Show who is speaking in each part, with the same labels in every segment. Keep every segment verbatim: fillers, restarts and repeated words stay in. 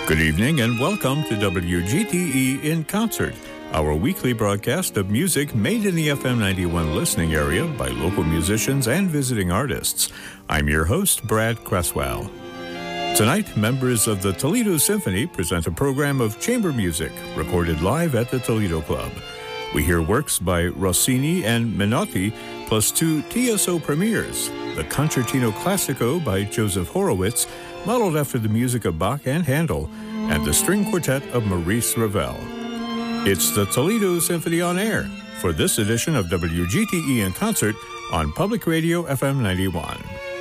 Speaker 1: Good evening and welcome to W G T E in Concert, our weekly broadcast of music made in the F M ninety-one listening area by local musicians and visiting artists. I'm your host, Brad Cresswell. Tonight, members of the Toledo Symphony present a program of chamber music recorded live at the Toledo Club. We hear works by Rossini and Menotti, plus two T S O premieres, the Concertino Classico by Joseph Horowitz, modeled after the music of Bach and Handel, and the string quartet of Maurice Ravel. It's the Toledo Symphony on air for this edition of W G T E in Concert on Public Radio F M ninety-one.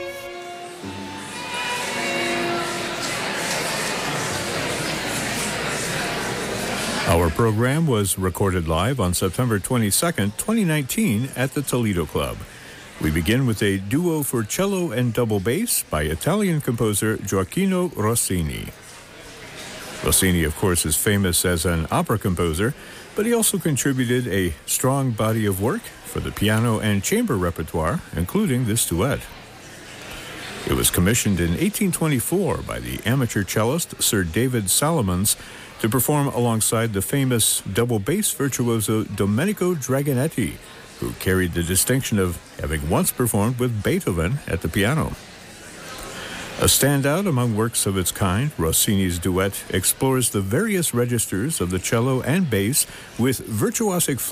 Speaker 1: Our program was recorded live on September twenty-second, twenty nineteen at the Toledo Club. We begin with a duo for cello and double bass by Italian composer Gioacchino Rossini. Rossini, of course, is famous as an opera composer, but he also contributed a strong body of work for the piano and chamber repertoire, including this duet. It was commissioned in eighteen twenty-four by the amateur cellist Sir David Salomons to perform alongside the famous double bass virtuoso Domenico Dragonetti, who carried the distinction of having once performed with Beethoven at the piano. A standout among works of its kind, Rossini's duet explores the various registers of the cello and bass with virtuosic